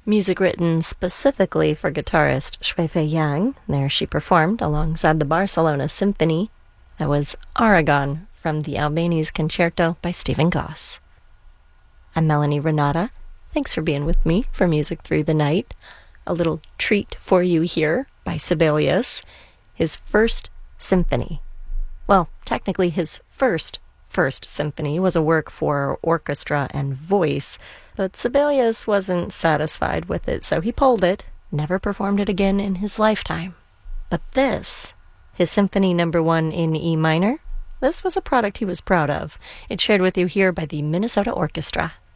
Music written specifically for guitarist Shui-Fei Yang. There she performed alongside the Barcelona Symphony. That was Aragon from the Albanese Concerto by Stephen Goss. I'm Melanie Renata. Thanks for being with me for Music Through the Night. A little treat for you here by Sibelius. His first symphony. Well, technically his first symphony was a work for orchestra and voice, but Sibelius wasn't satisfied with it, so he pulled it, never performed it again in his lifetime. But this, his Symphony No. 1 in E minor, this was a product he was proud of. It's shared with you here by the Minnesota Orchestra.